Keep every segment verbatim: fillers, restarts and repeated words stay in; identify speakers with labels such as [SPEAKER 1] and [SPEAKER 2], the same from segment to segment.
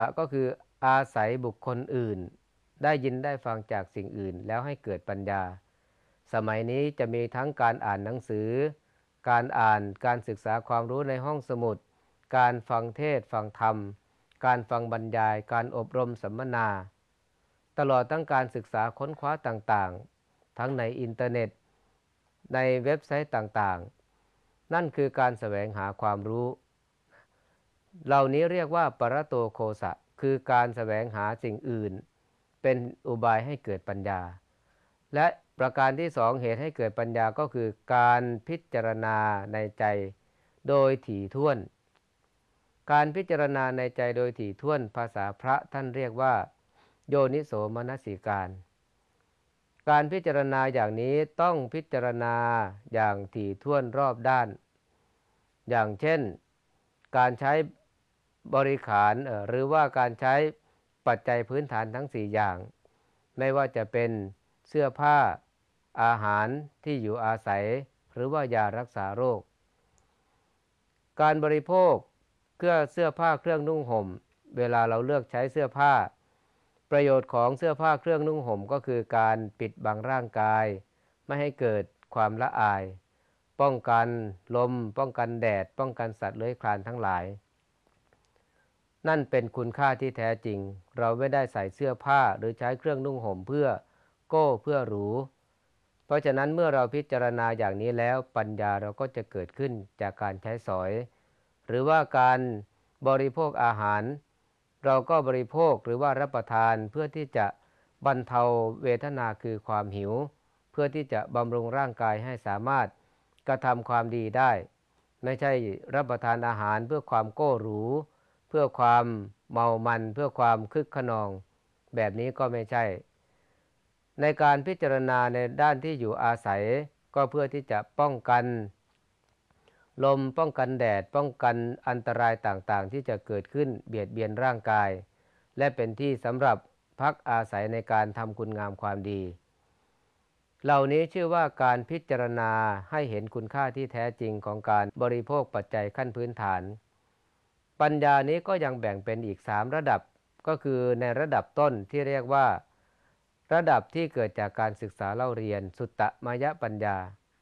[SPEAKER 1] ก็คืออาศัยบุคคลอื่นได้ยินได้ฟังจากสิ่งอื่นแล้วให้เกิดปัญญาสมัยนี้จะมีทั้งการอ่านหนังสือการอ่านการศึกษาความรู้ในห้องสมุดการฟังเทศน์ฟังธรรมการฟังบรรยายการอบรมสัมมนาตลอดทั้งการศึกษาค้นคว้าต่างๆทั้งในอินเทอร์เน็ตในเว็บไซต์ต่างๆนั่นคือการแสวงหาความรู้เหล่านี้เรียกว่าปรโตโคสะคือการแสวงหาสิ่งอื่นเป็นอุบายให้เกิดปัญญาและประการที่สองเหตุให้เกิดปัญญาก็คือการพิจารณาในใจโดยถี่ถ้วนการพิจารณาในใจโดยถี่ถ้วนภาษาพระท่านเรียกว่าโยนิโสมนสิการการพิจารณาอย่างนี้ต้องพิจารณาอย่างถี่ถ้วนรอบด้านอย่างเช่นการใช้บริขารหรือว่าการใช้ปัจจัยพื้นฐานทั้งสี่อย่างไม่ว่าจะเป็นเสื้อผ้าอาหารที่อยู่อาศัยหรือว่ายารักษาโรคการบริโภคเครื่องเสื้อผ้าเครื่องนุ่งห่มเวลาเราเลือกใช้เสื้อผ้าประโยชน์ของเสื้อผ้าเครื่องนุ่งห่มก็คือการปิดบังร่างกายไม่ให้เกิดความละอายป้องกันลมป้องกันแดดป้องกันสัตว์เลื้อยคลานทั้งหลายนั่นเป็นคุณค่าที่แท้จริงเราไม่ได้ใส่เสื้อผ้าหรือใช้เครื่องนุ่งห่มเพื่อโก้เพื่อหรูเพราะฉะนั้นเมื่อเราพิจารณาอย่างนี้แล้วปัญญาเราก็จะเกิดขึ้นจากการใช้สอยหรือว่าการบริโภคอาหารเราก็บริโภคหรือว่ารับประทานเพื่อที่จะบรรเทาเวทนาคือความหิวเพื่อที่จะบำรุงร่างกายให้สามารถกระทำความดีได้ไม่ใช่รับประทานอาหารเพื่อความโก้หรูเพื่อความเมามันเพื่อความคึกขนองแบบนี้ก็ไม่ใช่ในการพิจารณาในด้านที่อยู่อาศัยก็เพื่อที่จะป้องกันลมป้องกันแดดป้องกันอันตรายต่างๆที่จะเกิดขึ้นเบียดเบียนร่างกายและเป็นที่สำหรับพักอาศัยในการทำคุณงามความดีเหล่านี้ชื่อว่าการพิจารณาให้เห็นคุณค่าที่แท้จริงของการบริโภคปัจจัยขั้นพื้นฐานปัญญานี้ก็ยังแบ่งเป็นอีกสามระดับก็คือในระดับต้นที่เรียกว่าระดับที่เกิดจากการศึกษาเล่าเรียนสุตตมยปัญญา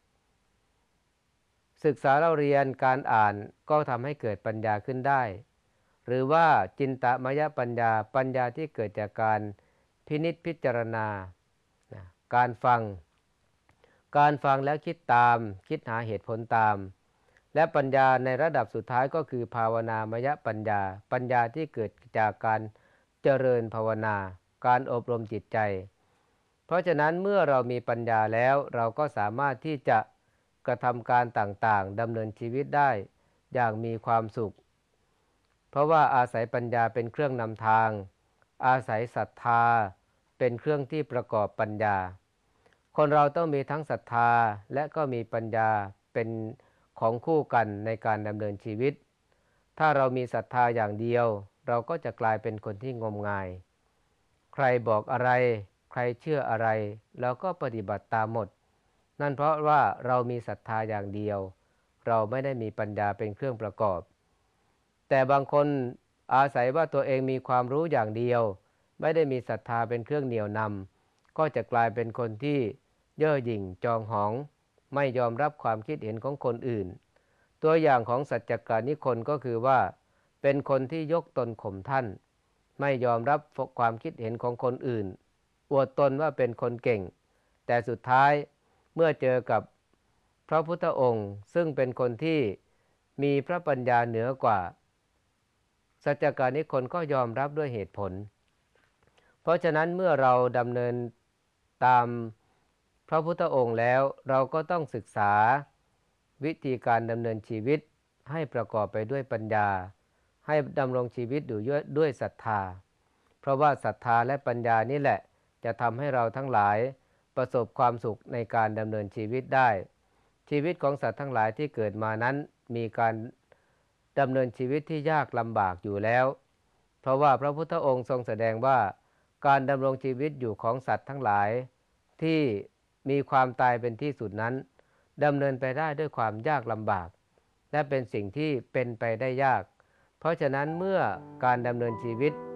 [SPEAKER 1] ศึกษาเล่าเรียนการอ่านก็ทำให้เกิดปัญญาขึ้นได้หรือว่าจินตมยปัญญาปัญญาที่เกิดจากการพินิจพิจารณาการฟังการฟังแล้วคิดตามคิดหาเหตุผลตามและปัญญาในระดับสุดท้ายก็คือภาวนามยปัญญาปัญญาที่เกิดจากการเจริญภาวนาการอบรมจิตใจเพราะฉะนั้นเมื่อเรามีปัญญาแล้วเราก็สามารถที่จะกระทำการต่างๆดำเนินชีวิตได้อย่างมีความสุขเพราะว่าอาศัยปัญญาเป็นเครื่องนำทางอาศัยศรัทธาเป็นเครื่องที่ประกอบปัญญาคนเราต้องมีทั้งศรัทธาและก็มีปัญญาเป็นของคู่กันในการดำเนินชีวิตถ้าเรามีศรัทธาอย่างเดียวเราก็จะกลายเป็นคนที่งมงายใครบอกอะไรใครเชื่ออะไรเราก็ปฏิบัติตามหมดนั่นเพราะว่าเรามีศรัทธาอย่างเดียวเราไม่ได้มีปัญญาเป็นเครื่องประกอบแต่บางคนอาศัยว่าตัวเองมีความรู้อย่างเดียวไม่ได้มีศรัทธาเป็นเครื่องเหนี่ยวนำก็จะกลายเป็นคนที่เย่อหยิ่งจองหองไม่ยอมรับความคิดเห็นของคนอื่นตัวอย่างของสัจจกานิคนก็คือว่าเป็นคนที่ยกตนข่มท่านไม่ยอมรับความคิดเห็นของคนอื่นอวดตนว่าเป็นคนเก่งแต่สุดท้ายเมื่อเจอกับพระพุทธองค์ซึ่งเป็นคนที่มีพระปัญญาเหนือกว่าสัจจกานิคนก็ยอมรับด้วยเหตุผลเพราะฉะนั้นเมื่อเราดำเนินตามพระพุทธองค์แล้วเราก็ต้องศึกษาวิธีการดำเนินชีวิตให้ประกอบไปด้วยปัญญาให้ดำรงชีวิตอยู่ด้วยศรัทธาเพราะว่าศรัทธาและปัญญานี่แหละจะทำให้เราทั้งหลายประสบความสุขในการดำเนินชีวิตได้ชีวิตของสัตว์ทั้งหลายที่เกิดมานั้นมีการดำเนินชีวิตที่ยากลำบากอยู่แล้วเพราะว่าพระพุทธองค์ทรงแสดงว่าการดำรงชีวิตอยู่ของสัตว์ทั้งหลายที่มีความตายเป็นที่สุดนั้นดำเนินไปได้ด้วยความยากลำบากและเป็นสิ่งที่เป็นไปได้ยากเพราะฉะนั้นเมื่อการดำเนินชีวิต